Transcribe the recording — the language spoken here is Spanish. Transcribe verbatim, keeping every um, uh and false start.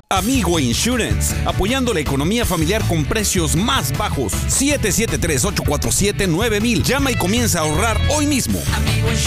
Amigo Insurance, apoyando la economía familiar con precios más bajos. siete siete tres, ocho cuatro siete, nueve mil. Llama y comienza a ahorrar hoy mismo. Amigo Insurance.